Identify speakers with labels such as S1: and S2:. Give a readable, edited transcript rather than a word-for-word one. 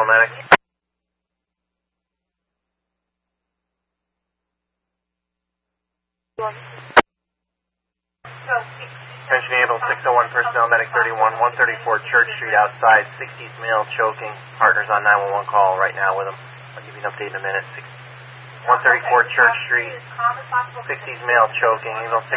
S1: medic. Attention able 601 personnel, medic 31, 134 Church Street outside, 60s male choking, partners on 911 call right now with him. I'll give you an update in a minute. 134 Church Street, 60s male choking,